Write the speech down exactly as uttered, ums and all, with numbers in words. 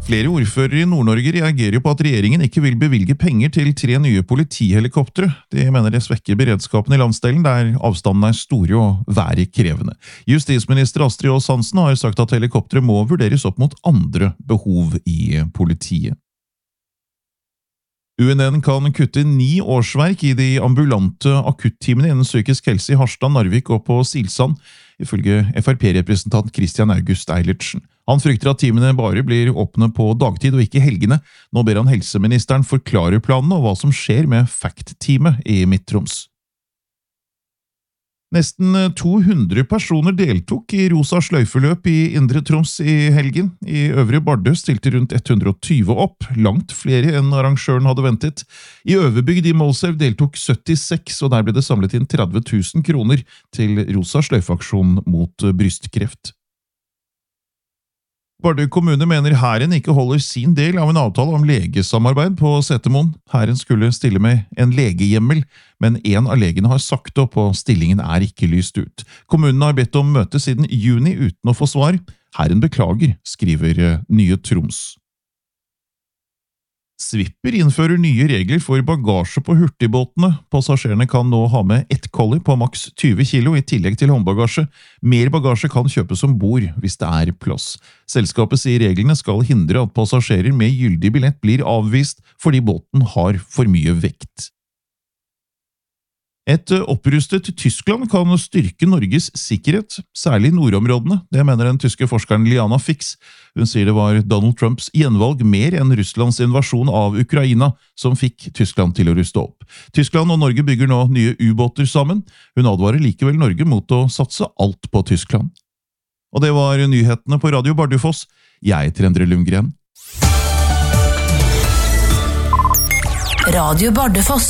Flere ordførere i Nord-Norge reagerer på at regjeringen ikke vil bevilge penger til tre nye politihelikoptre. De mener det svekker beredskapen i landsdelen, der avstandene er store og været krevende. Justisminister Astrid Aas Hansen har sagt at helikoptre må vurderes opp mot andre behov i politiet. U N N kan kutte ni årsverk i de ambulante akutteamene innen psykisk helse i Harstad, Narvik og på Silsand, ifølge F R P-representant Christian August Eilertsen. Han frykter at teamene bare blir åpne på dagtid og ikke helgene. Nå ber han helseministeren forklare planene og hva som skjer med FACT-teamet i Midt-Troms. Nesten to hundre personer deltok i rosa sløyfeløp i Indre Troms i helgen. I Øvre Bardu stilte rundt ett hundre og tyve opp, langt flere enn arrangøren hadde ventet. I Øverbygd i Målselv deltok syttiseks, og der ble det samlet inn tretti tusen kroner til rosa sløyfeaksjon mot brystkreft. Bardu kommune mener hæren ikke holder sin del av en avtale om legesamarbeid på Setermoen. Hæren skulle stille med en legehjemmel, men en av legene har sagt opp og stillingen er ikke lyst ut. Kommunen har bedt om møte siden juni uten å få svar. Hæren beklager, skriver Nye Troms. Swipper innfører nye regler for bagasje på hurtigbåtene. Passasjerene kan nå ha med ett kolli på maks tyve kilo i tillegg til håndbagasje. Mer bagasje kan kjøpes om bord hvis det er plass. Selskapet sier reglene skal hindre at passasjerer med gyldig billett blir avvist fordi båten har for mye vekt. Et opprustet Tyskland kan styrke Norges sikkerhet, særlig i nordområdene. Det mener den tyske forskeren Liana Fix. Hun sier det var Donald Trumps gjenvalg mer enn Russlands invasjon av Ukraina som fikk Tyskland til å ruste opp. Tyskland og Norge bygger nå nye ubåter sammen. Hun advarer likevel Norge mot å satse alt på Tyskland. Og det var nyhetene på Radio Bardufoss. Jeg heter Endre Lundgren. Radio Bardufoss.